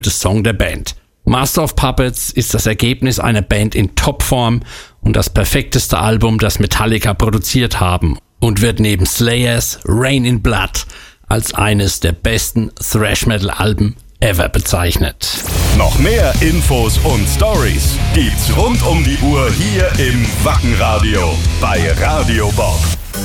Song der Band. Master of Puppets ist das Ergebnis einer Band in Topform und das perfekteste Album, das Metallica produziert haben und wird neben Slayers Rain in Blood als eines der besten Thrash-Metal-Alben ever bezeichnet. Noch mehr Infos und Stories gibt's rund um die Uhr hier im Wackenradio bei Radio Bob.